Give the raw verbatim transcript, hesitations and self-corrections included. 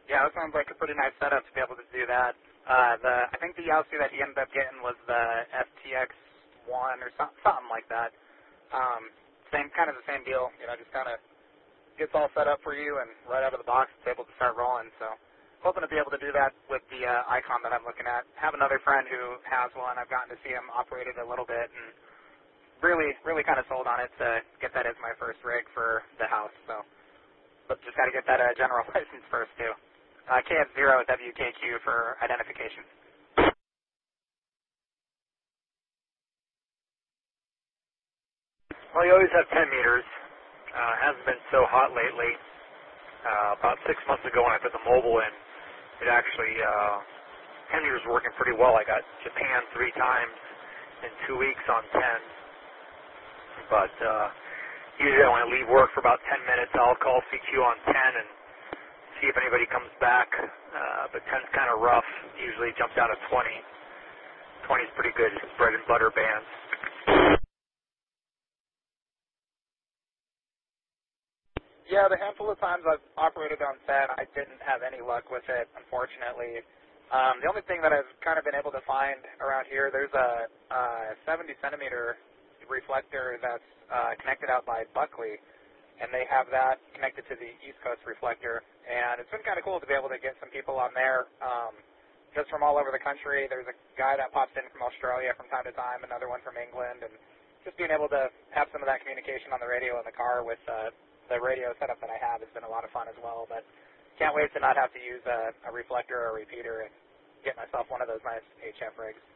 Yeah, that sounds like a pretty nice setup to be able to do that. Uh, the I think the Yahoo that he ended up getting was the F T X one or some, something like that. Um, same kind of the same deal, you know, just kind of gets all set up for you and right out of the box it's able to start rolling. So hoping to be able to do that with the uh, Icon that I'm looking at. Have another friend who has one. I've gotten to see him operate it a little bit and really, really kind of sold on it to get that as my first rig for the house. So, but just got to get that uh, general license first too. Uh, K F zero W K Q for identification. Well, you always have ten meters. Uh, hasn't been so hot lately. Uh, about six months ago when I put the mobile in, it actually, uh, ten meters were working pretty well. I got Japan three times in two weeks on ten. But uh, usually when I leave work for about ten minutes, I'll call C Q on ten and see if anybody comes back. Uh, but ten's kind of rough. Usually jumps out at twenty. twenty is pretty good, just bread and butter bands. Yeah, the handful of times I've operated on ten, I didn't have any luck with it, unfortunately. Um, the only thing that I've kind of been able to find around here, there's a, a seventy centimeter reflector that's uh, connected out by Buckley, and they have that connected to the East Coast reflector. And it's been kind of cool to be able to get some people on there um, just from all over the country. There's a guy that pops in from Australia from time to time, another one from England, and just being able to have some of that communication on the radio in the car with uh, the radio setup that I have has been a lot of fun as well, but can't wait to not have to use a, a reflector or a repeater and get myself one of those nice H F rigs.